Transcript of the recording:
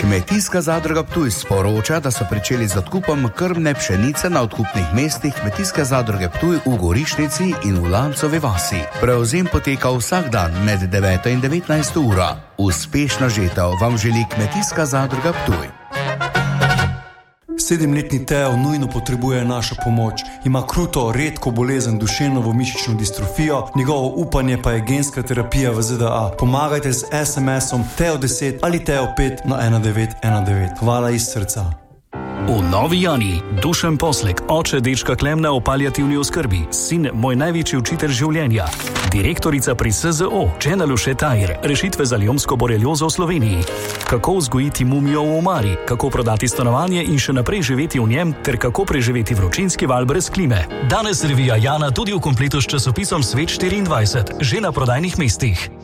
Kmetijska zadruga Ptuj sporoča, da so pričeli z odkupom krmne pšenice na odkupnih mestih Kmetijske zadruge Ptuj v Gorišnici in v Lancovi vasi. Prevzem poteka vsak dan med 9 in 19 uro. Uspešno žetev vam želi Kmetijska zadruga Ptuj. 7-letni Teo nujno potrebuje našo pomoč. Ima kruto, redko bolezen duševno mišično distrofijo, njegovo upanje pa je genska terapija v ZDA. Pomagajte z SMS-om Teo10 ali Teo5 na 1919. Hvala iz srca. V Novi Jani, Dušan Poslek, oče dečka Klemna o paliativni oskrbi, sin moj največji učitelj življenja, direktorica pri SZO, Džena Luše Tajr, rešitve za lijomsko boreliozo v Sloveniji, kako vzgojiti mumijo v omari, kako prodati stanovanje in še naprej živeti v njem, ter kako preživeti vročinski val brez klime. Danes revija Jana tudi v kompletu s časopisom Svet 24, že na prodajnih mestih.